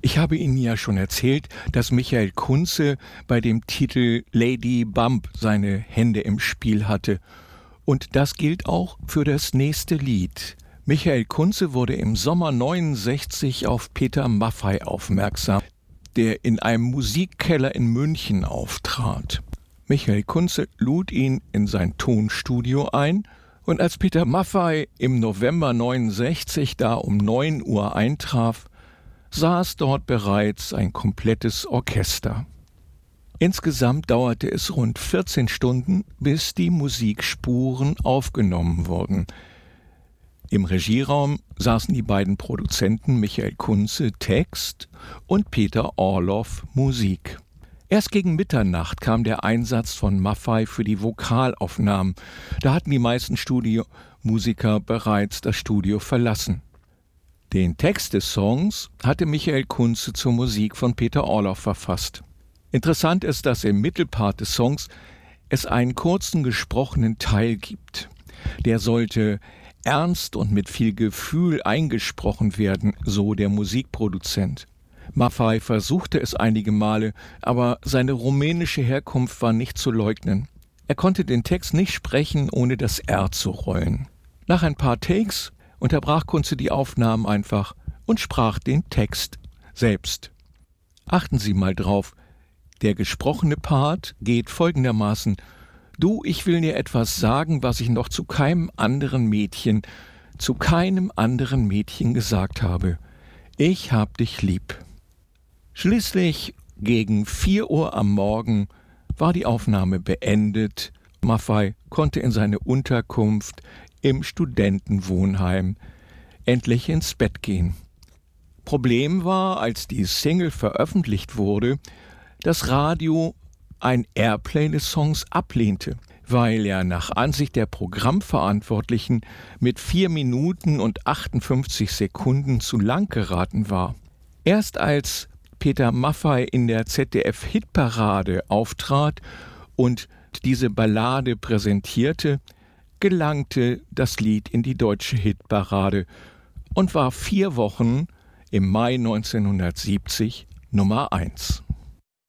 Ich habe Ihnen ja schon erzählt, dass Michael Kunze bei dem Titel Lady Bump seine Hände im Spiel hatte. Und das gilt auch für das nächste Lied. Michael Kunze wurde im Sommer 69 auf Peter Maffay aufmerksam, der in einem Musikkeller in München auftrat. Michael Kunze lud ihn in sein Tonstudio ein und als Peter Maffay im November 69 da um 9 Uhr eintraf, saß dort bereits ein komplettes Orchester. Insgesamt dauerte es rund 14 Stunden, bis die Musikspuren aufgenommen wurden. Im Regieraum saßen die beiden Produzenten Michael Kunze Text und Peter Orloff Musik. Erst gegen Mitternacht kam der Einsatz von Maffay für die Vokalaufnahmen. Da hatten die meisten Studiomusiker bereits das Studio verlassen. Den Text des Songs hatte Michael Kunze zur Musik von Peter Orloff verfasst. Interessant ist, dass im Mittelpart des Songs es einen kurzen gesprochenen Teil gibt. Der sollte ernst und mit viel Gefühl eingesprochen werden, so der Musikproduzent. Maffay versuchte es einige Male, aber seine rumänische Herkunft war nicht zu leugnen. Er konnte den Text nicht sprechen, ohne das R zu rollen. Nach ein paar Takes unterbrach Kunze die Aufnahmen einfach und sprach den Text selbst. Achten Sie mal drauf, der gesprochene Part geht folgendermaßen: Du, ich will dir etwas sagen, was ich noch zu keinem anderen Mädchen gesagt habe. Ich hab dich lieb. Schließlich gegen 4 Uhr am Morgen war die Aufnahme beendet. Maffay konnte in seine Unterkunft im Studentenwohnheim endlich ins Bett gehen. Problem war, als die Single veröffentlicht wurde, das Radio ein Airplay des Songs ablehnte, weil er nach Ansicht der Programmverantwortlichen mit 4 Minuten und 58 Sekunden zu lang geraten war. Erst als Peter Maffay in der ZDF-Hitparade auftrat und diese Ballade präsentierte, gelangte das Lied in die deutsche Hitparade und war 4 Wochen im Mai 1970 Nummer 1.